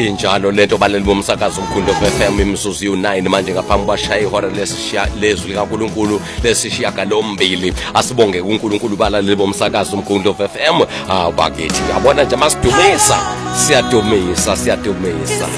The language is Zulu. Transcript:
injalo lento baleli bomsakazo Umkhonto FM imzuzu u9 manje ngaphambi kwashaya ihora lezwi likaNkuluNkulu lesishiyagalombili. Asibonge uNkulunkulu baleli bomsakazo Umkhonto FM. Bakithi yabona nje masidumisa, siyadumisa.